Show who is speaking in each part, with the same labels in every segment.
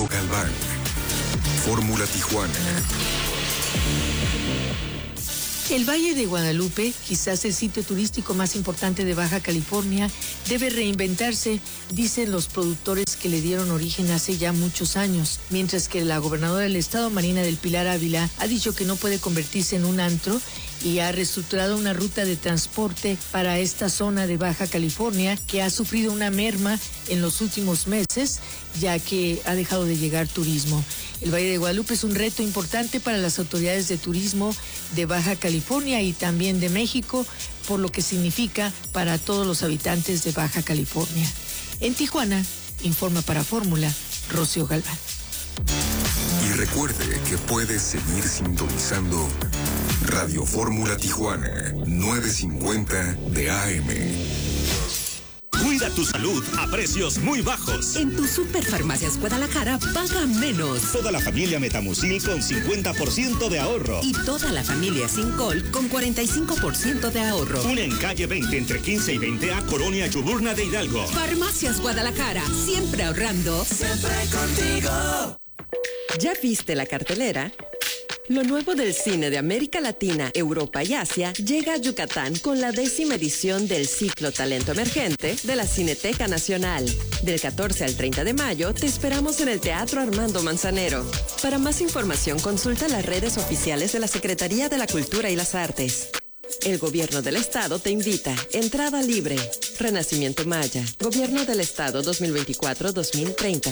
Speaker 1: Rocío Galván. Fórmula Tijuana.
Speaker 2: El Valle de Guadalupe, quizás el sitio turístico más importante de Baja California, debe reinventarse, dicen los productores que le dieron origen hace ya muchos años, mientras que la gobernadora del estado, Marina del Pilar Ávila, ha dicho que no puede convertirse en un antro y ha reestructurado una ruta de transporte para esta zona de Baja California que ha sufrido una merma en los últimos meses, ya que ha dejado de llegar turismo. El Valle de Guadalupe es un reto importante para las autoridades de turismo de Baja California y también de México, por lo que significa para todos los habitantes de Baja California. En Tijuana, informa para Fórmula, Rocío Galván.
Speaker 1: Y recuerde que puede seguir sintonizando Radio Fórmula Tijuana, 950 de AM.
Speaker 3: Cuida tu salud a precios muy bajos.
Speaker 4: En tu Superfarmacias Guadalajara paga menos.
Speaker 3: Toda la familia Metamucil con 50% de ahorro.
Speaker 4: Y toda la familia Sincol con 45% de ahorro.
Speaker 3: Una en calle 20 entre 15 y 20 a Colonia Chuburna de Hidalgo.
Speaker 4: Farmacias Guadalajara, siempre ahorrando.
Speaker 5: Siempre contigo.
Speaker 6: ¿Ya viste la cartelera? Lo nuevo del cine de América Latina, Europa y Asia llega a Yucatán con la 10ª edición del ciclo Talento Emergente de la Cineteca Nacional. Del 14 al 30 de mayo te esperamos en el Teatro Armando Manzanero. Para más información consulta las redes oficiales de la Secretaría de la Cultura y las Artes. El Gobierno del Estado te invita. Entrada libre. Renacimiento Maya. Gobierno del Estado 2024-2030.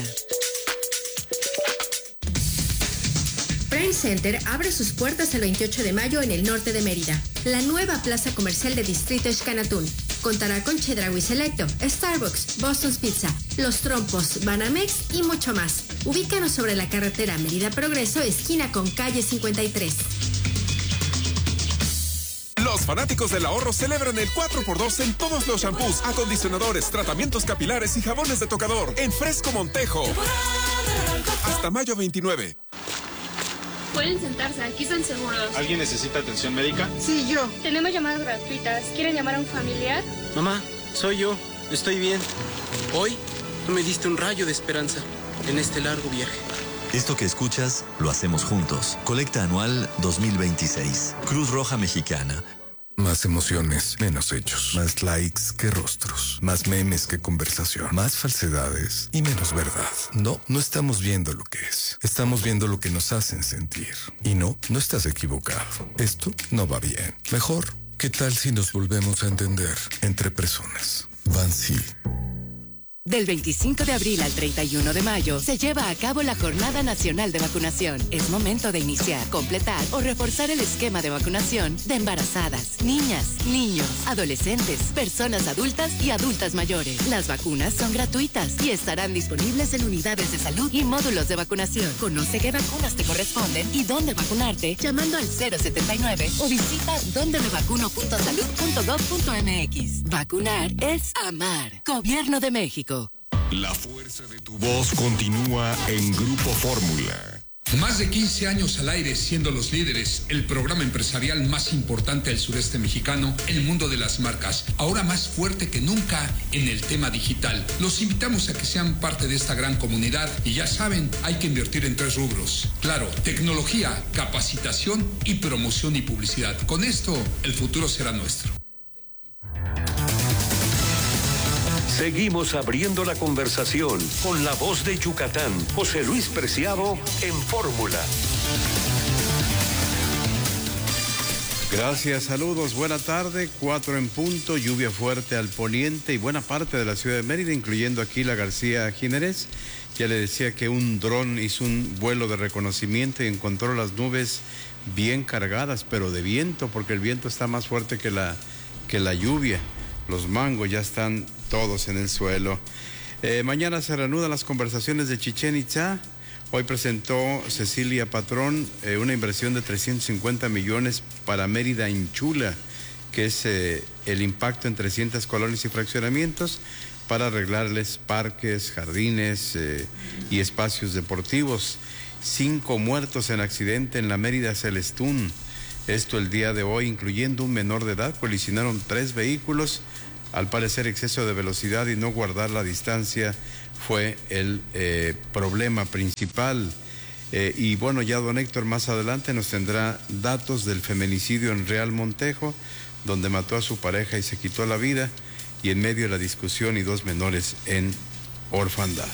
Speaker 7: Prime Center abre sus puertas el 28 de mayo en el norte de Mérida. La nueva plaza comercial de Distrito Xcanatún contará con Chedraui Selecto, Starbucks, Boston's Pizza, Los Trompos, Banamex y mucho más. Ubícanos sobre la carretera Mérida Progreso, esquina con calle 53.
Speaker 8: Los fanáticos del ahorro celebran el 4x2 en todos los shampoos, acondicionadores, tratamientos capilares y jabones de tocador en Fresco Montejo. Hasta mayo 29.
Speaker 9: Pueden sentarse, aquí están seguros.
Speaker 10: ¿Alguien necesita atención médica?
Speaker 9: Sí, yo. Tenemos llamadas gratuitas. ¿Quieren llamar a un familiar?
Speaker 11: Mamá, soy yo. Estoy bien. Hoy tú me diste un rayo de esperanza en este largo viaje.
Speaker 12: Esto que escuchas, lo hacemos juntos. Colecta anual 2026. Cruz Roja Mexicana.
Speaker 1: Más emociones, menos hechos. Más likes que rostros. Más memes que conversación. Más falsedades y menos verdad. No estamos viendo lo que es. Estamos viendo lo que nos hacen sentir. Y no estás equivocado. Esto no va bien. Mejor, ¿qué tal si nos volvemos a entender entre personas? Bansil.
Speaker 13: Del 25 de abril al 31 de mayo se lleva a cabo la Jornada Nacional de Vacunación. Es momento de iniciar, completar o reforzar el esquema de vacunación de embarazadas, niñas, niños, adolescentes, personas adultas y adultas mayores. Las vacunas son gratuitas y estarán disponibles en unidades de salud y módulos de vacunación. Conoce qué vacunas te corresponden y dónde vacunarte llamando al 079 o visita dondemevacuno.salud.gov.mx. Vacunar es amar. Gobierno de México.
Speaker 1: La fuerza de tu voz continúa en Grupo Fórmula.
Speaker 14: Más de 15 años al aire siendo los líderes, el programa empresarial más importante del sureste mexicano, el mundo de las marcas, ahora más fuerte que nunca en el tema digital. Los invitamos a que sean parte de esta gran comunidad y ya saben, hay que invertir en 3 rubros. Claro, tecnología, capacitación y promoción y publicidad. Con esto, el futuro será nuestro.
Speaker 15: Seguimos abriendo la conversación con la voz de Yucatán, José Luis Preciado en Fórmula.
Speaker 16: Gracias, saludos, buena tarde, 4 en punto, lluvia fuerte al poniente y buena parte de la ciudad de Mérida, incluyendo aquí la García Jiménez. Ya le decía que un dron hizo un vuelo de reconocimiento y encontró las nubes bien cargadas, pero de viento, porque el viento está más fuerte que la lluvia. Los mangos ya están todos en el suelo. Mañana se reanudan las conversaciones de Chichén Itzá. Hoy presentó Cecilia Patrón una inversión de 350 millones para Mérida Inchula, que es el impacto en 300 colonias y fraccionamientos para arreglarles parques, jardines y espacios deportivos. 5 muertos en accidente en la Mérida Celestún. Esto el día de hoy, incluyendo un menor de edad. Colisionaron 3 vehículos Al parecer, exceso de velocidad y no guardar la distancia fue el problema principal. Y bueno, ya don Héctor más adelante nos tendrá datos del feminicidio en Real Montejo, donde mató a su pareja y se quitó la vida, y en medio de la discusión y 2 menores en orfandad.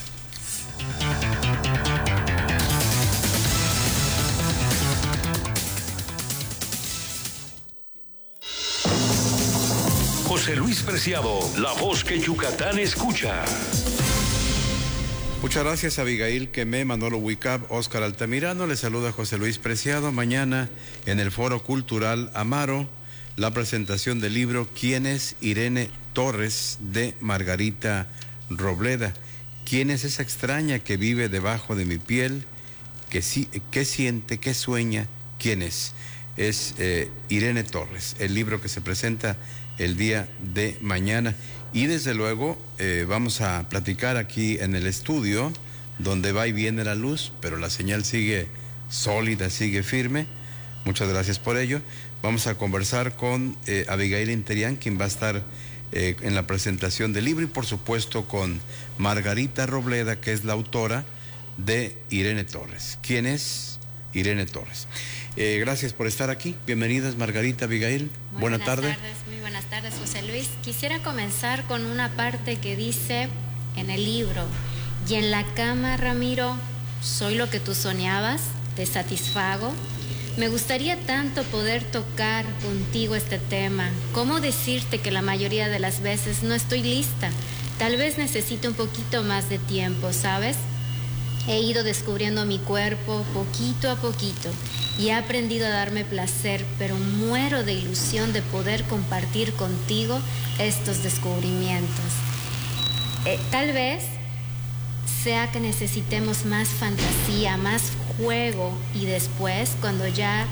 Speaker 15: José Luis Preciado, la voz que Yucatán escucha.
Speaker 16: Muchas gracias, Abigail Quemé, Manolo Huicap, Óscar Altamirano. Le saluda José Luis Preciado. Mañana en el Foro Cultural Amaro, la presentación del libro ¿Quién es Irene Torres?, de Margarita Robleda. ¿Quién es esa extraña que vive debajo de mi piel? ¿Qué siente? ¿Qué sueña? ¿Quién es? Es Irene Torres, el libro que se presenta el día de mañana. Y desde luego vamos a platicar aquí en el estudio, donde va y viene la luz, pero la señal sigue sólida, sigue firme. Muchas gracias por ello. Vamos a conversar con Abigail Interián, quien va a estar en la presentación del libro, y por supuesto con Margarita Robleda, que es la autora de Irene Torres. ¿Quién es Irene Torres? Gracias por estar aquí. Bienvenidas, Margarita, Abigail. Buenas tardes.
Speaker 10: Muy buenas tardes, José Luis. Quisiera comenzar con una parte que dice en el libro: y en la cama, Ramiro, soy lo que tú soñabas, te satisfago. Me gustaría tanto poder tocar contigo este tema. ¿Cómo decirte que la mayoría de las veces no estoy lista? Tal vez necesito un poquito más de tiempo, ¿sabes? He ido descubriendo mi cuerpo poquito a poquito y he aprendido a darme placer, pero muero de ilusión de poder compartir contigo estos descubrimientos. Tal vez sea que necesitemos más fantasía, más juego, y después, cuando ya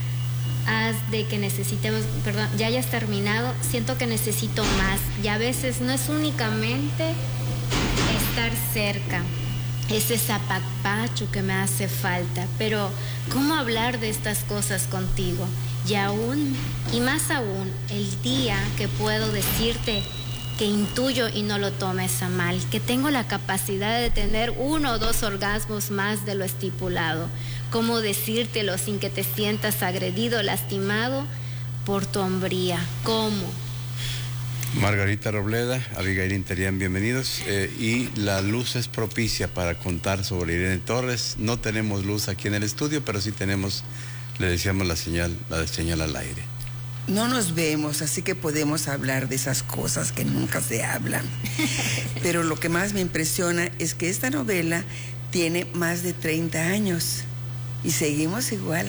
Speaker 10: ya hayas terminado, siento que necesito más, y a veces no es únicamente estar cerca, es ese apapacho que me hace falta, pero ¿cómo hablar de estas cosas contigo? Y más aún, el día que puedo decirte que intuyo y no lo tomes a mal, que tengo la capacidad de tener 1 o 2 orgasmos más de lo estipulado. ¿Cómo decírtelo sin que te sientas agredido, lastimado por tu hombría? ¿Cómo?
Speaker 16: Margarita Robleda, Abigail Interián, bienvenidos. Y la luz es propicia para contar sobre Irene Torres. No tenemos luz aquí en el estudio, pero sí tenemos, le decíamos, la señal al aire.
Speaker 17: No nos vemos, así que podemos hablar de esas cosas que nunca se hablan. Pero lo que más me impresiona es que esta novela tiene más de 30 años y seguimos igual.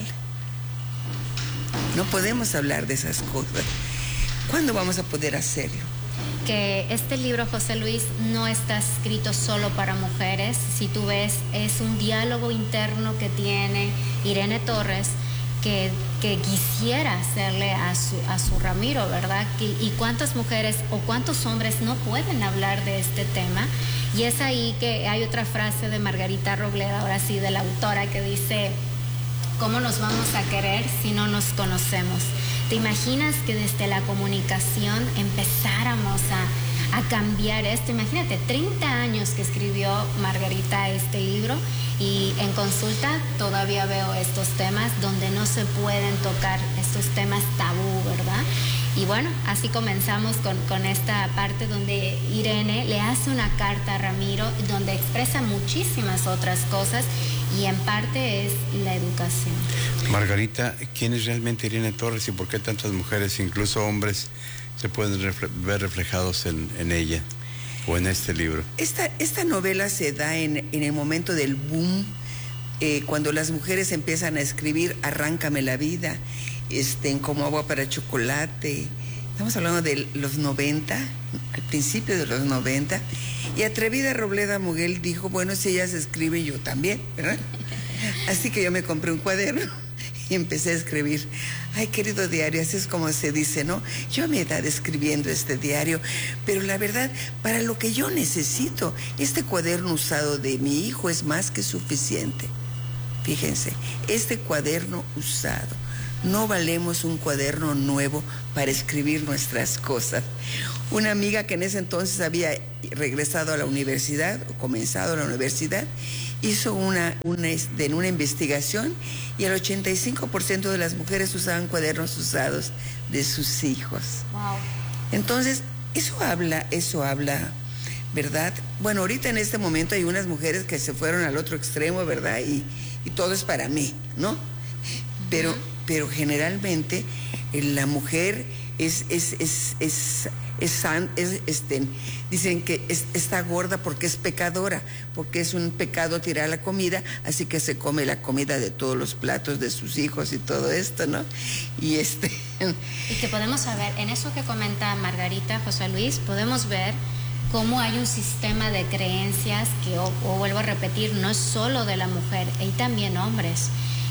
Speaker 17: No podemos hablar de esas cosas. ¿Cuándo vamos a poder hacerlo?
Speaker 10: Que este libro, José Luis, no está escrito solo para mujeres. Si tú ves, es un diálogo interno que tiene Irene Torres, que quisiera hacerle a su Ramiro, ¿verdad? Y cuántas mujeres o cuántos hombres no pueden hablar de este tema. Y es ahí que hay otra frase de Margarita Robleda, ahora sí, de la autora, que dice: ¿cómo nos vamos a querer si no nos conocemos? ¿Te imaginas que desde la comunicación empezáramos a cambiar esto? Imagínate, 30 años que escribió Margarita este libro, y en consulta todavía veo estos temas donde no se pueden tocar, estos temas tabú, ¿verdad? Y bueno, así comenzamos con esta parte donde Irene le hace una carta a Ramiro, donde expresa muchísimas otras cosas, y en parte es la educación.
Speaker 16: Margarita, ¿quién es realmente Irene Torres y por qué tantas mujeres, incluso hombres, se pueden ver reflejados en ella o en este libro?
Speaker 17: Esta novela se da en el momento del boom, cuando las mujeres empiezan a escribir Arráncame la vida, en Como agua para chocolate. Estamos hablando de los 90, al principio de los 90, y Atrevida Robleda Muguel dijo: bueno, si ella se escribe, yo también, ¿verdad? Así que yo me compré un cuaderno y empecé a escribir. Ay, querido diario, así es como se dice, ¿no? Yo a mi edad escribiendo este diario, pero la verdad, para lo que yo necesito, este cuaderno usado de mi hijo es más que suficiente. Fíjense, este cuaderno usado, no valemos un cuaderno nuevo para escribir nuestras cosas. Una amiga que en ese entonces había regresado a la universidad, o comenzado la universidad, hizo una investigación y el 85% de las mujeres usaban cuadernos usados de sus hijos.
Speaker 10: Wow.
Speaker 17: Entonces, eso habla, ¿verdad? Bueno, ahorita en este momento hay unas mujeres que se fueron al otro extremo, ¿verdad? Y todo es para mí, ¿no? Pero generalmente la mujer dicen que está gorda porque es pecadora, porque es un pecado tirar la comida, así que se come la comida de todos los platos de sus hijos y todo esto, ¿no? Y
Speaker 10: que podemos saber, en eso que comenta Margarita, José Luis, podemos ver cómo hay un sistema de creencias que, o vuelvo a repetir, no es solo de la mujer, hay también hombres.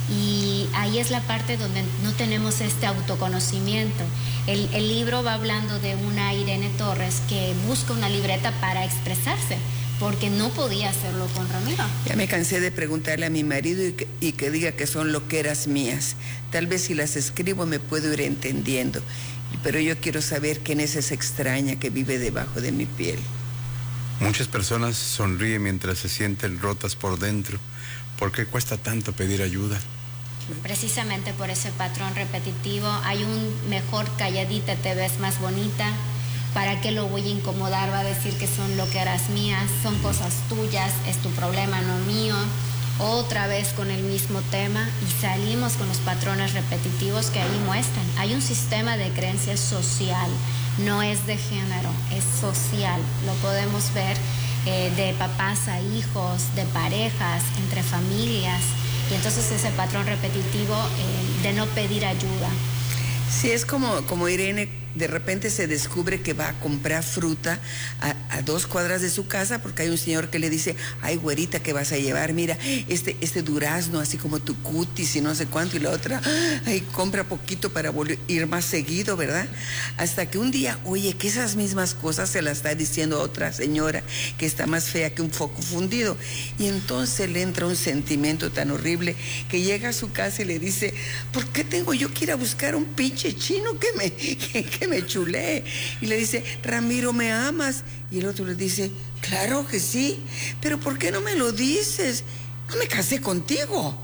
Speaker 10: Y ahí es la parte donde no tenemos este autoconocimiento. El libro va hablando de una Irene Torres que busca una libreta para expresarse, porque no podía hacerlo con Ramiro.
Speaker 17: Ya me cansé de preguntarle a mi marido y que diga que son loqueras mías. Tal vez si las escribo me puedo ir entendiendo, pero yo quiero saber quién es esa extraña que vive debajo de mi piel.
Speaker 16: Muchas personas sonríen mientras se sienten rotas por dentro. ¿Por qué cuesta tanto pedir ayuda?
Speaker 10: Precisamente por ese patrón repetitivo. Hay un mejor calladita, te ves más bonita. ¿Para qué lo voy a incomodar? Va a decir que son loqueras mías, son cosas tuyas, es tu problema, no mío. Otra vez con el mismo tema y salimos con los patrones repetitivos que ahí muestran. Hay un sistema de creencias social, no es de género, es social. Lo podemos ver de papás a hijos, de parejas, entre familias. Y entonces ese patrón repetitivo de no pedir ayuda.
Speaker 17: Sí, es como Irene de repente se descubre que va a comprar fruta a 2 cuadras de su casa porque hay un señor que le dice, ay, güerita, ¿qué vas a llevar? Mira, este durazno, así como tu cutis y no sé cuánto, y la otra, ay, compra poquito para ir más seguido, ¿verdad? Hasta que un día, oye, que esas mismas cosas se las está diciendo otra señora que está más fea que un foco fundido. Y entonces le entra un sentimiento tan horrible que llega a su casa y le dice, ¿por qué tengo yo que ir a buscar un pinche chino que me chulee? Y le dice, Ramiro, ¿me amas? Y el otro le dice, claro que sí, pero ¿por qué no me lo dices? No me casé contigo.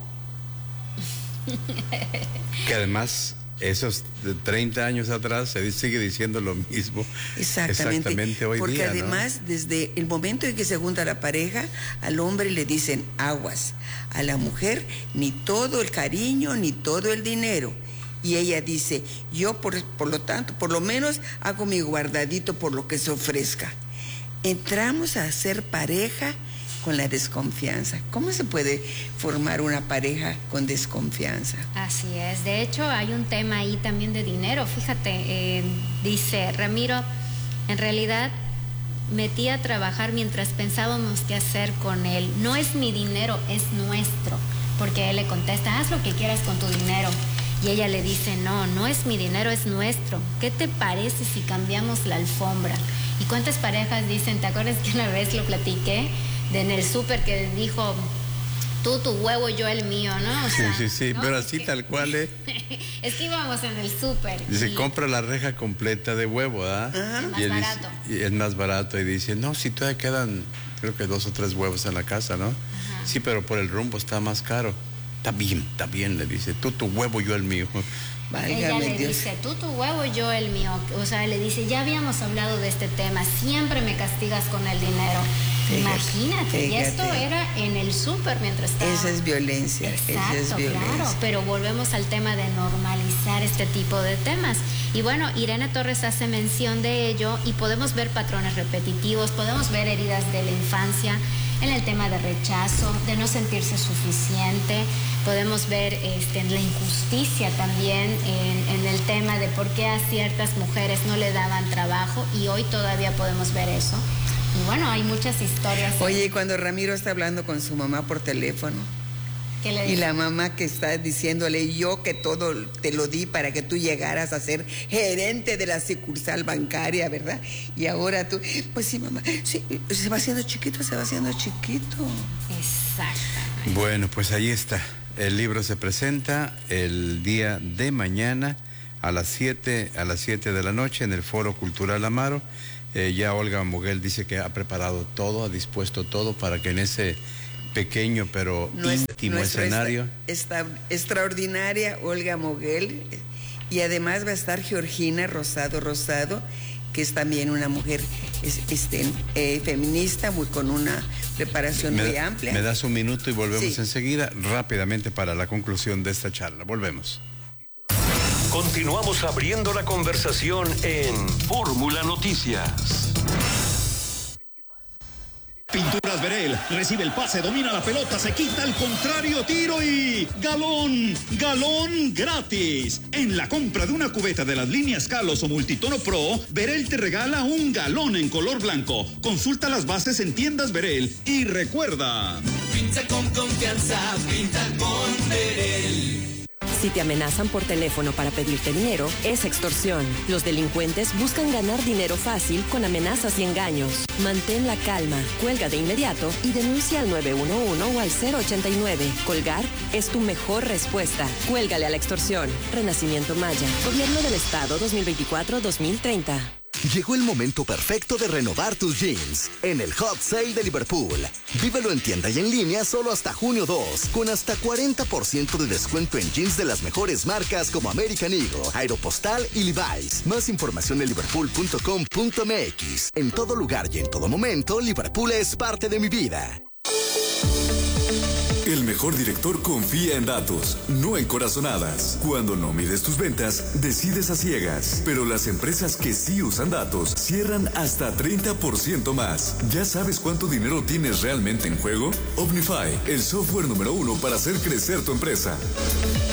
Speaker 16: Que además, esos de 30 años atrás se sigue diciendo lo mismo. Exactamente hoy
Speaker 17: porque
Speaker 16: día,
Speaker 17: además,
Speaker 16: ¿no?
Speaker 17: Desde el momento en que se junta la pareja, al hombre le dicen aguas, a la mujer ni todo el cariño ni todo el dinero. Y ella dice, yo por lo tanto, por lo menos hago mi guardadito por lo que se ofrezca. Entramos a ser pareja con la desconfianza. ¿Cómo se puede formar una pareja con desconfianza?
Speaker 10: Así es. De hecho, hay un tema ahí también de dinero. Fíjate, dice Ramiro, en realidad metí a trabajar mientras pensábamos qué hacer con él. No es mi dinero, es nuestro. Porque él le contesta, haz lo que quieras con tu dinero. Y ella le dice, no es mi dinero, es nuestro. ¿Qué te parece si cambiamos la alfombra? ¿Y cuántas parejas dicen, te acuerdas que una vez lo platiqué, en el súper que dijo, tú tu huevo, yo el mío, ¿no? O sea,
Speaker 16: sí,
Speaker 10: ¿no?
Speaker 16: Pero así tal cual,
Speaker 10: Es que íbamos en el súper.
Speaker 16: Dice, compra la reja completa de huevo, ¿ah?
Speaker 10: Es más barato.
Speaker 16: Y es más barato. Y dice, no, si todavía quedan, creo que 2 o 3 huevos en la casa, ¿no? Ajá. Sí, pero por el rumbo está más caro. Está bien, le dice, tú tu huevo, yo el mío.
Speaker 10: Ella le dice, tú tu huevo, yo el mío. O sea, le dice, ya habíamos hablado de este tema, siempre me castigas con el dinero. Imagínate, y esto era en el súper mientras estaba.
Speaker 17: Esa es violencia.
Speaker 10: Exacto,
Speaker 17: esa es violencia.
Speaker 10: Claro, pero volvemos al tema de normalizar este tipo de temas. Y bueno, Irene Torres hace mención de ello y podemos ver patrones repetitivos, podemos ver heridas de la infancia en el tema de rechazo, de no sentirse suficiente, podemos ver la injusticia también en el tema de por qué a ciertas mujeres no le daban trabajo y hoy todavía podemos ver eso. Y bueno, hay muchas historias.
Speaker 17: Oye, cuando Ramiro está hablando con su mamá por teléfono,
Speaker 10: ¿qué le dice?
Speaker 17: Y la mamá que está diciéndole, yo que todo te lo di para que tú llegaras a ser gerente de la sucursal bancaria, ¿verdad? Y ahora tú, pues sí, mamá, sí, se va haciendo chiquito.
Speaker 10: Exactamente.
Speaker 16: Bueno, pues ahí está. El libro se presenta el día de mañana a las 7 de la noche en el Foro Cultural Amaro. Ya Olga Moguel dice que ha preparado todo, ha dispuesto todo para que en ese pequeño pero íntimo escenario.
Speaker 17: Extraordinaria Olga Moguel, y además va a estar Georgina Rosado, que es también una mujer feminista, con una preparación muy amplia.
Speaker 16: Me das un minuto y volvemos enseguida, rápidamente, para la conclusión de esta charla. Volvemos.
Speaker 15: Continuamos abriendo la conversación en Fórmula Noticias.
Speaker 3: Pinturas Verel, recibe el pase, domina la pelota, se quita el contrario, tiro y galón gratis. En la compra de una cubeta de las líneas Kalos o Multitono Pro, Verel te regala un galón en color blanco. Consulta las bases en tiendas Verel y recuerda:
Speaker 5: pinta con confianza, pinta con Verel.
Speaker 6: Si te amenazan por teléfono para pedirte dinero, es extorsión. Los delincuentes buscan ganar dinero fácil con amenazas y engaños. Mantén la calma, cuelga de inmediato y denuncia al 911 o al 089. Colgar es tu mejor respuesta. Cuélgale a la extorsión. Renacimiento Maya. Gobierno del Estado 2024-2030.
Speaker 18: Llegó el momento perfecto de renovar tus jeans en el Hot Sale de Liverpool. Vívelo en tienda y en línea solo hasta junio 2, con hasta 40% de descuento en jeans de las mejores marcas como American Eagle, Aeropostal y Levi's. Más información en liverpool.com.mx. En todo lugar y en todo momento, Liverpool es parte de mi vida.
Speaker 19: El mejor director confía en datos, no en corazonadas. Cuando no mides tus ventas, decides a ciegas. Pero las empresas que sí usan datos cierran hasta 30% más. ¿Ya sabes cuánto dinero tienes realmente en juego? Omnify, el software número 1 para hacer crecer tu empresa.